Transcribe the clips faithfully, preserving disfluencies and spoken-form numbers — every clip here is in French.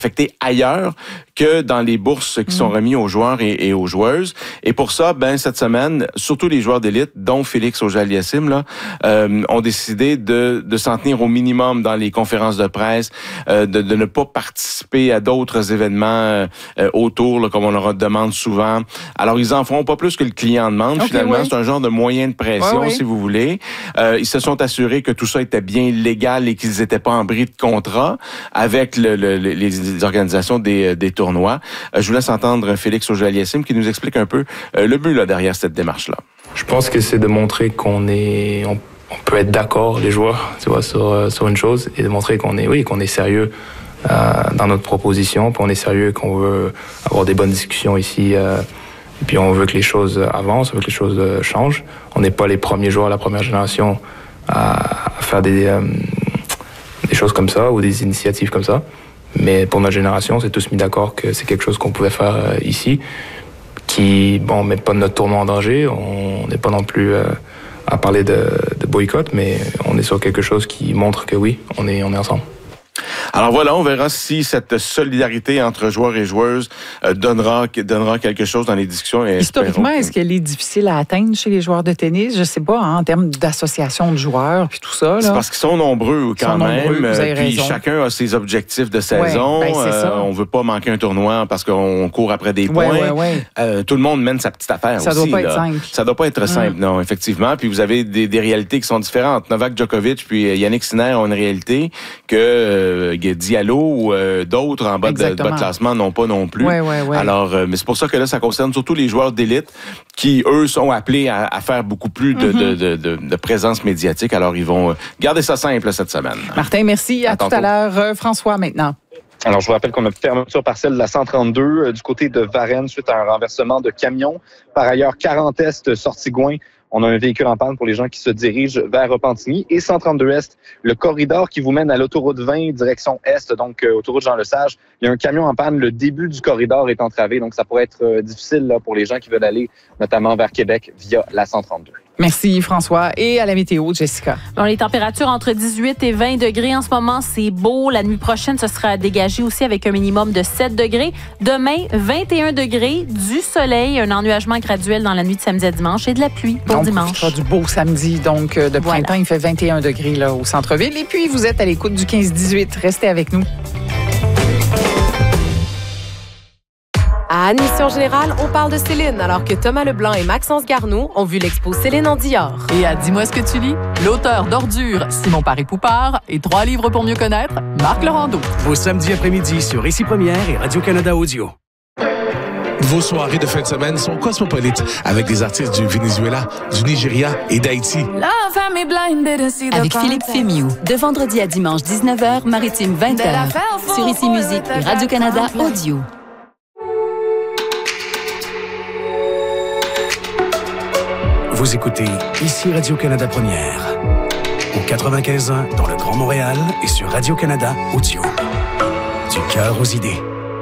affecté ailleurs que dans les bourses qui mmh. sont remises aux joueurs et, et aux joueuses. Et pour ça, ben cette semaine, surtout les joueurs d'élite, dont Félix Auger-Aliassime, là, euh, ont décidé de, de s'en tenir au minimum dans les conférences de presse, euh, de, de ne pas participer à d'autres événements euh, autour, là, comme on leur demande souvent. Alors, ils en feront pas plus que le client demande. Okay, finalement, oui. C'est un genre de moyen de pression, ouais, oui. si vous voulez. Euh, ils se sont assurés que tout ça était bien légal et qu'ils n'étaient pas en bris de contrat avec le, le, les des organisations des, des tournois. Euh, je vous laisse entendre Félix Auger-Aliassime qui nous explique un peu euh, le but là, derrière cette démarche-là. Je pense que c'est de montrer qu'on est, on, on peut être d'accord, les joueurs, tu vois, sur, sur une chose, et de montrer qu'on est, oui, qu'on est sérieux euh, dans notre proposition, puis on est sérieux, qu'on veut avoir des bonnes discussions ici, euh, et puis on veut que les choses avancent, on veut que les choses euh, changent. On n'est pas les premiers joueurs, la première génération à, à faire des, euh, des choses comme ça ou des initiatives comme ça. Mais pour notre génération, on s'est tous mis d'accord que c'est quelque chose qu'on pouvait faire euh, ici, qui, bon, met pas notre tournoi en danger. On n'est pas non plus euh, à parler de, de boycott, mais on est sur quelque chose qui montre que oui, on est, on est ensemble. Alors voilà, on verra si cette solidarité entre joueurs et joueuses euh, donnera, donnera quelque chose dans les discussions. Et historiquement, que... est-ce qu'elle est difficile à atteindre chez les joueurs de tennis? Je sais pas, hein, en termes d'association de joueurs puis tout ça. Là. C'est parce qu'ils sont nombreux quand sont même. Nombreux, euh, puis raison. Chacun a ses objectifs de saison. Ouais, ben c'est ça. Euh, on veut pas manquer un tournoi parce qu'on court après des points. Ouais, ouais, ouais. Euh, tout le monde mène sa petite affaire ça aussi. Ça doit pas là. être simple. Ça doit pas être simple, mmh. non, effectivement. Puis vous avez des, des réalités qui sont différentes. Novak Djokovic puis Yannick Sinner ont une réalité que euh, Diallo ou euh, d'autres en bas de, de bas de classement n'ont pas non plus. Ouais, ouais, ouais. Alors, euh, mais c'est pour ça que là, ça concerne surtout les joueurs d'élite qui, eux, sont appelés à, à faire beaucoup plus de, mm-hmm. de, de, de, de présence médiatique. Alors, ils vont garder ça simple cette semaine. Martin, merci. À, à tout à l'heure. Euh, François, maintenant. Alors, je vous rappelle qu'on a fermeture partielle de la cent trente-deux euh, du côté de Varennes suite à un renversement de camion. Par ailleurs, quarante Est, Sortigouin. On a un véhicule en panne pour les gens qui se dirigent vers Repentigny. Et cent trente-deux Est, le corridor qui vous mène à l'autoroute vingt, direction Est, donc euh, autoroute Jean-Lesage. Il y a un camion en panne. Le début du corridor est entravé, donc ça pourrait être euh, difficile là, pour les gens qui veulent aller notamment vers Québec via la cent trente-deux. Merci François. Et à la météo, Jessica. Bon, les températures entre dix-huit et vingt degrés en ce moment, c'est beau. La nuit prochaine, ce sera dégagé aussi avec un minimum de sept degrés. Demain, vingt et un degrés, du soleil, un ennuagement graduel dans la nuit de samedi à dimanche et de la pluie pour donc, dimanche. Ce sera du beau samedi, donc de printemps. Voilà. Il fait vingt et un degrés là, au centre-ville. Et puis, vous êtes à l'écoute du quinze dix-huit. Restez avec nous. À Admission Générale, on parle de Céline, alors que Thomas Leblanc et Maxence Garneau ont vu l'expo Céline en Dior. Et à Dis-moi ce que tu lis, l'auteur d'Ordures, Simon Paré-Poupard, et Trois livres pour mieux connaître, Marc Laurando. Vos samedis après-midi sur Ici Première et Radio-Canada Audio. Vos soirées de fin de semaine sont cosmopolites avec des artistes du Venezuela, du Nigeria et d'Haïti. Avec Philippe Fémiou, de vendredi à dimanche dix-neuf heures, Maritime vingt heures, sur Ici Musique et Radio-Canada Audio. Vous écoutez Ici Radio-Canada Première, au quatre-vingt-quinze ans dans le Grand Montréal et sur Radio-Canada Audio. Du cœur aux idées.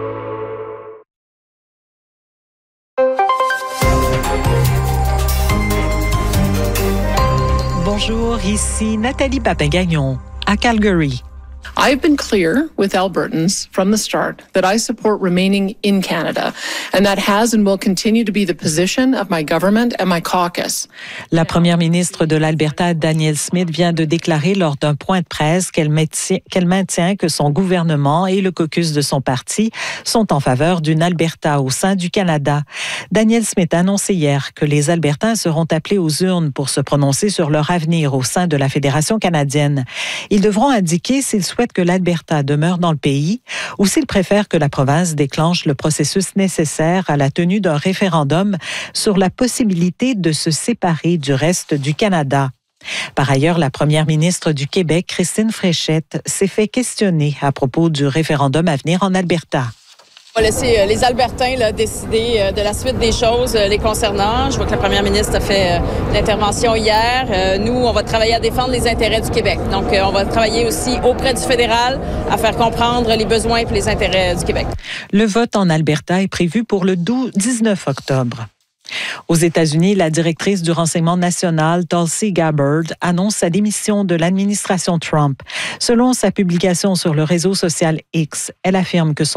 Bonjour, ici Nathalie Papin-Gagnon, à Calgary. I've been clear with Albertans from the start that I support remaining in Canada, and that has and will continue to be the position of my government and my caucus. La première ministre de l'Alberta, Danielle Smith, vient de déclarer lors d'un point de presse qu'elle maintient, qu'elle maintient que son gouvernement et le caucus de son parti sont en faveur d'une Alberta au sein du Canada. Danielle Smith a annoncé hier que les Albertains seront appelés aux urnes pour se prononcer sur leur avenir au sein de la Fédération canadienne. Ils devront indiquer s'ils souhaitent que l'Alberta demeure dans le pays ou s'ils préfèrent que la province déclenche le processus nécessaire à la tenue d'un référendum sur la possibilité de se séparer du reste du Canada. Par ailleurs, la première ministre du Québec, Christine Fréchette, s'est fait questionner à propos du référendum à venir en Alberta. On va laisser les Albertains là, décider de la suite des choses les concernant. Je vois que la première ministre a fait l'intervention hier. Nous, on va travailler à défendre les intérêts du Québec. Donc, on va travailler aussi auprès du fédéral à faire comprendre les besoins et les intérêts du Québec. Le vote en Alberta est prévu pour le dix-neuf octobre. Aux États-Unis, la directrice du renseignement national, Tulsi Gabbard, annonce sa démission de l'administration Trump. Selon sa publication sur le réseau social X, elle affirme que son